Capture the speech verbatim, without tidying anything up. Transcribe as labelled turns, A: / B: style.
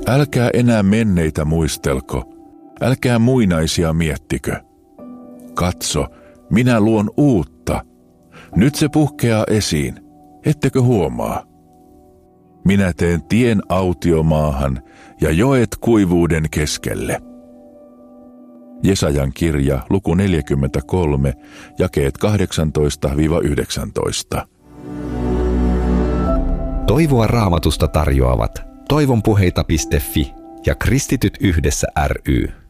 A: Älkää enää menneitä muistelko, älkää muinaisia miettikö. Katso, minä luon uutta. Nyt se puhkeaa esiin, ettekö huomaa? Minä teen tien autiomaahan ja joet kuivuuden keskelle. Jesajan kirja, luku neljäkymmentäkolme, jakeet kahdeksantoista yhdeksäntoista.
B: Toivoa Raamatusta tarjoavat toivonpuheita piste fi ja Kristityt yhdessä ry.